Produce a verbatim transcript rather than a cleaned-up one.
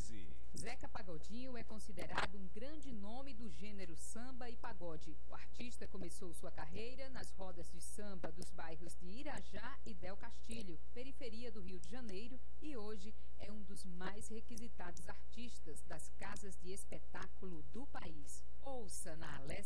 doze. Zeca Pagodinho é considerado um grande nome do gênero samba e pagode. O artista começou sua carreira nas rodas de samba dos bairros de Irajá e Del Castilho, periferia do Rio de Janeiro, e hoje é um dos mais requisitados artistas das casas de espetáculo do país. Ouça na Alessia